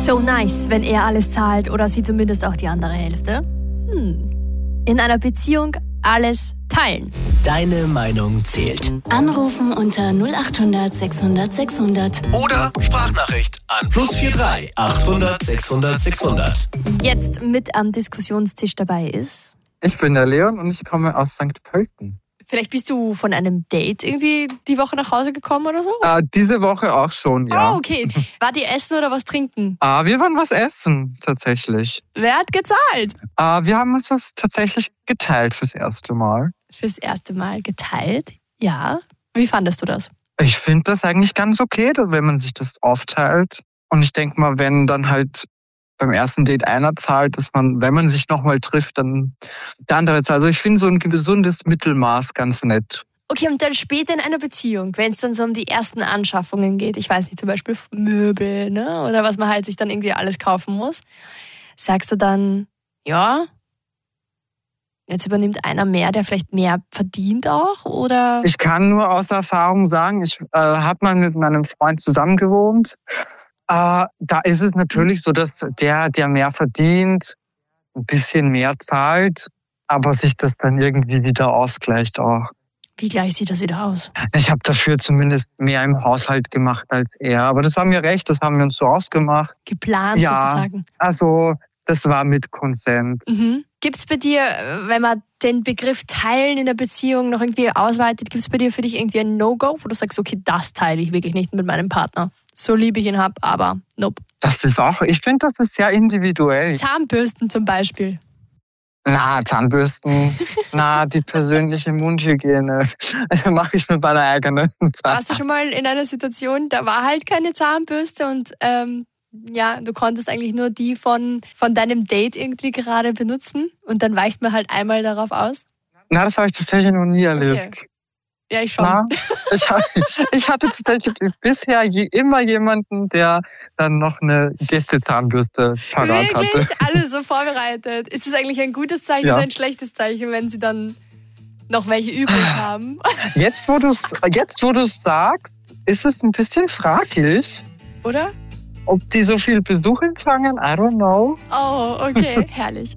So nice, wenn er alles zahlt oder sie zumindest auch die andere Hälfte. In einer Beziehung alles teilen. Deine Meinung zählt. Anrufen unter 0800 600 600. Oder Sprachnachricht an +43 800 600 600. Jetzt mit am Diskussionstisch dabei ist... Ich bin der Leon und ich komme aus St. Pölten. Vielleicht bist du von einem Date irgendwie die Woche nach Hause gekommen oder so? Diese Woche auch schon, ja. Oh, okay. War die essen oder was trinken? Wir waren was essen, tatsächlich. Wer hat gezahlt? Wir haben uns das tatsächlich geteilt fürs erste Mal. Fürs erste Mal geteilt? Ja. Wie fandest du das? Ich finde das eigentlich ganz okay, wenn man sich das aufteilt. Und ich denke mal, wenn dann halt beim ersten Date einer zahlt, dass man, wenn man sich nochmal trifft, dann der andere zahlt. Also ich finde so ein gesundes Mittelmaß ganz nett. Okay, und dann später in einer Beziehung, wenn es dann so um die ersten Anschaffungen geht, ich weiß nicht, zum Beispiel Möbel, ne? Oder was man halt sich dann irgendwie alles kaufen muss, sagst du dann, ja, jetzt übernimmt einer mehr, der vielleicht mehr verdient auch, oder? Ich kann nur aus Erfahrung sagen, ich habe mal mit meinem Freund zusammen gewohnt. Da ist es natürlich so, dass der mehr verdient, ein bisschen mehr zahlt, aber sich das dann irgendwie wieder ausgleicht auch. Wie gleicht sich das wieder aus? Ich habe dafür zumindest mehr im Haushalt gemacht als er, aber das war mir recht, das haben wir uns so ausgemacht. Geplant sozusagen. Also das war mit Konsens. Gibt es bei dir, wenn man den Begriff Teilen in der Beziehung noch irgendwie ausweitet, gibt es bei dir für dich irgendwie ein No-Go, wo du sagst, okay, das teile ich wirklich nicht mit meinem Partner? So lieb ich ihn habe, aber nope. Das ist auch, ich finde, das ist sehr individuell. Zahnbürsten zum Beispiel. Zahnbürsten, die persönliche Mundhygiene mache ich mit meiner eigenen. Warst du schon mal in einer Situation, da war halt keine Zahnbürste und du konntest eigentlich nur die von deinem Date irgendwie gerade benutzen und dann weicht man halt einmal darauf aus? Das habe ich tatsächlich noch nie erlebt. Okay. Ja, ich schon. Ich hatte tatsächlich bisher immer jemanden, der dann noch eine Gästezahnbürste parat hatte. Wirklich? Alle so vorbereitet. Ist das eigentlich ein gutes Zeichen oder ein schlechtes Zeichen, wenn sie dann noch welche übrig haben? Jetzt, wo du es sagst, ist es ein bisschen fraglich. Oder? Ob die so viel Besuch empfangen, I don't know. Oh, okay, herrlich.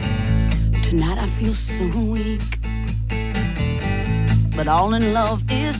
Tonight I feel so weak, but all in love is